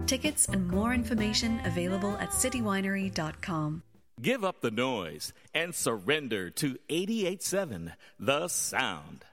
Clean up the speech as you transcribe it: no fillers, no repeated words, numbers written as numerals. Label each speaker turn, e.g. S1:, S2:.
S1: Tickets and more information available at citywinery.com.
S2: Give up the noise and surrender to 88.7 The Sound.